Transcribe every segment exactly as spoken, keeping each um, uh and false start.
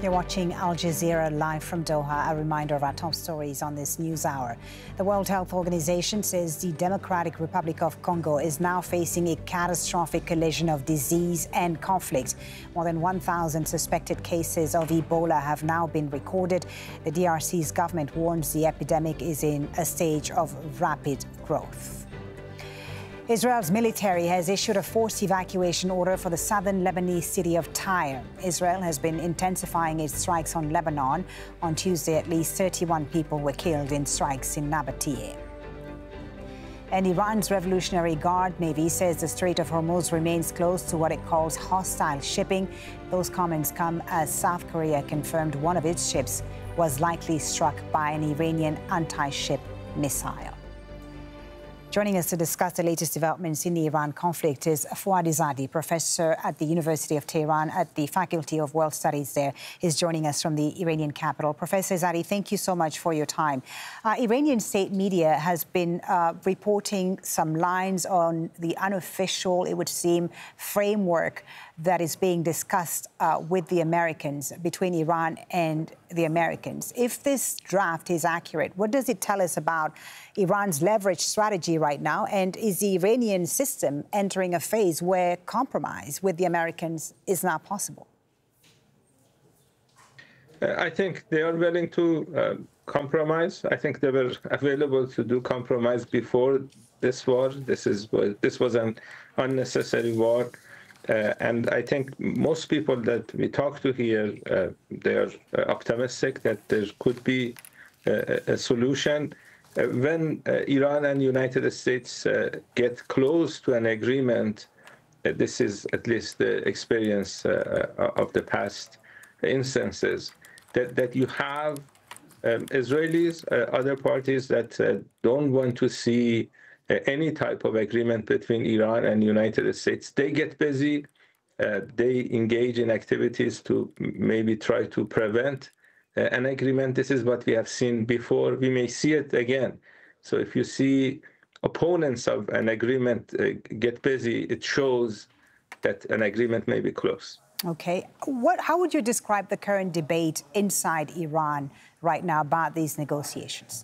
You're watching Al Jazeera live from Doha. A reminder of our top stories on this news hour. The World Health Organization says the Democratic Republic of Congo is now facing a catastrophic collision of disease and conflict. More than one thousand suspected cases of Ebola have now been recorded. The D R C's government warns the epidemic is in a stage of rapid growth. Israel's military has issued a forced evacuation order for the southern Lebanese city of Tyre. Israel has been intensifying its strikes on Lebanon. On Tuesday, at least thirty-one people were killed in strikes in Nabatea. And Iran's Revolutionary Guard Navy says the Strait of Hormuz remains closed to what it calls hostile shipping. Those comments come as South Korea confirmed one of its ships was likely struck by an Iranian anti-ship missile. Joining us to discuss the latest developments in the Iran conflict is Fouad Ezadi, professor at the University of Tehran at the Faculty of World Studies there. He's joining us from the Iranian capital. Professor Ezadi, thank you so much for your time. Uh, Iranian state media has been uh, reporting some lines on the unofficial, it would seem, framework that is being discussed uh, with the Americans, between Iran and the Americans. If this draft is accurate, what does it tell us about Iran's leverage strategy right now? And is the Iranian system entering a phase where compromise with the Americans is not possible? I think they are willing to uh, compromise. I think they were available to do compromise before this war. This is this was an unnecessary war. Uh, and I think most people that we talk to here, uh, they are uh, optimistic that there could be uh, a solution. Uh, when uh, Iran and the United States uh, get close to an agreement, uh, this is at least the experience uh, of the past instances, that, that you have um, Israelis, uh, other parties that uh, don't want to see any type of agreement between Iran and the United States. They get busy, uh, they engage in activities to maybe try to prevent uh, an agreement. This is what we have seen before. We may see it again. So if you see opponents of an agreement uh, get busy, it shows that an agreement may be close. Okay. What, how would you describe the current debate inside Iran right now about these negotiations?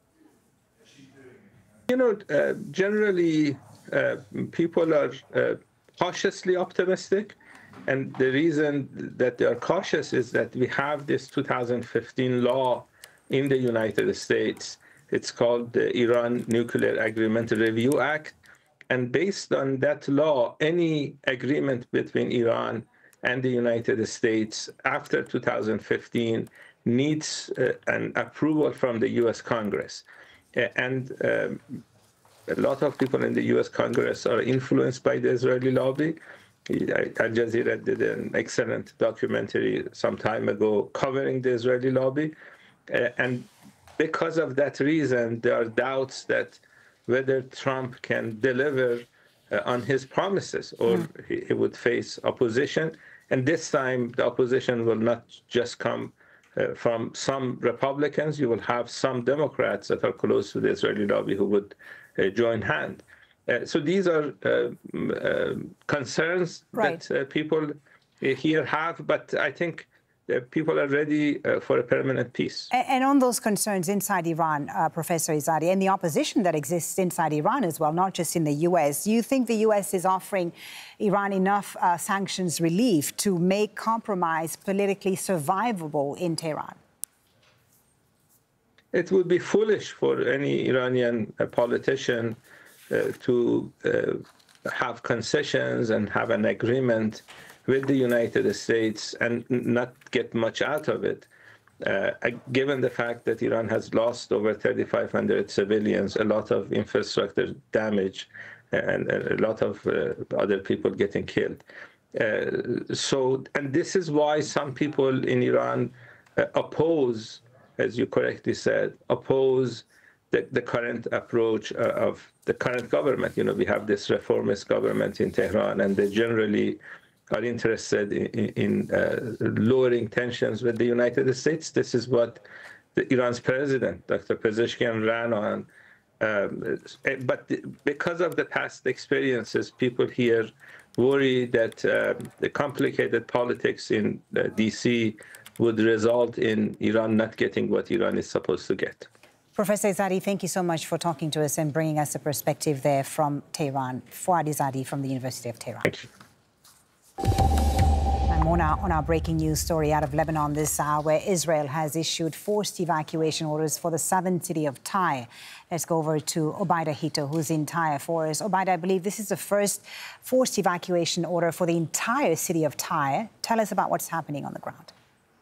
You know, uh, generally, uh, people are uh, cautiously optimistic. And the reason that they are cautious is that we have this two thousand fifteen law in the United States. It's called the Iran Nuclear Agreement Review Act. And based on that law, any agreement between Iran and the United States after two thousand fifteen needs uh, an approval from the U S Congress. And um, a lot of people in the U S Congress are influenced by the Israeli lobby. Al Jazeera did an excellent documentary some time ago covering the Israeli lobby. Uh, and because of that reason, there are doubts that whether Trump can deliver uh, on his promises or mm. he, he would face opposition. And this time, the opposition will not just come Uh, from some Republicans. You will have some Democrats that are close to the Israeli lobby who would uh, join hand. Uh, so these are uh, uh, concerns right. that uh, people here have, but I think uh, people are ready uh, for a permanent peace. And, and on those concerns inside Iran, uh, Professor Ezadi, and the opposition that exists inside Iran as well, not just in the U S, do you think the U S is offering Iran enough uh, sanctions relief to make compromise politically survivable in Tehran? It would be foolish for any Iranian uh, politician uh, to uh, have concessions and have an agreement with the United States and not get much out of it. Uh, given the fact that Iran has lost over thirty-five hundred civilians, a lot of infrastructure damage, and a lot of uh, other people getting killed. Uh, so, and this is why some people in Iran uh, oppose, as you correctly said, oppose the, the current approach uh, of the current government. You know, we have this reformist government in Tehran, and they generally are interested in, in uh, lowering tensions with the United States. This is what the, Iran's president, Doctor Pezeshkian, ran on. Um, but because of the past experiences, people here worry that uh, the complicated politics in uh, D C would result in Iran not getting what Iran is supposed to get. Professor Izadi, thank you so much for talking to us and bringing us a perspective there from Tehran. Fouad Izadi from the University of Tehran. Thank you. And more now on our breaking news story out of Lebanon this hour, where Israel has issued forced evacuation orders for the southern city of Tyre. Let's go over to Obaida Hito, who's in Tyre for us. Obaida, I believe this is the first forced evacuation order for the entire city of Tyre. Tell us about what's happening on the ground.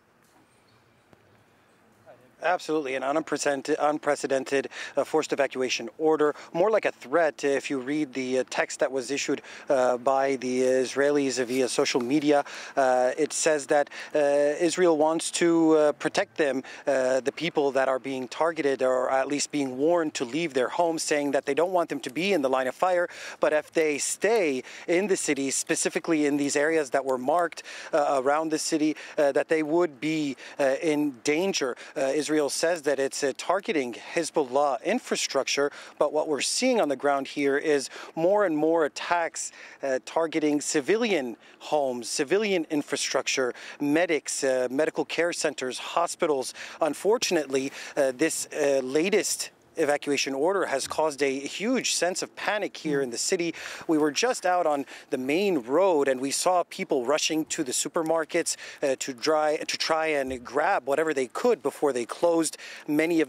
Absolutely, an unprecedented, unprecedented uh, forced evacuation order, more like a threat if you read the uh, text that was issued uh, by the Israelis via social media. Uh, it says that uh, Israel wants to uh, protect them, uh, the people that are being targeted or at least being warned to leave their homes, saying that they don't want them to be in the line of fire, but if they stay in the city, specifically in these areas that were marked uh, around the city, uh, that they would be uh, in danger. Uh, Israel says that it's uh, targeting Hezbollah infrastructure, but what we're seeing on the ground here is more and more attacks uh, targeting civilian homes, civilian infrastructure, medics, uh, medical care centers, hospitals. Unfortunately, uh, this uh, latest evacuation order has caused a huge sense of panic here in the city. We were just out on the main road and we saw people rushing to the supermarkets uh, to try to try and grab whatever they could before they closed. Many of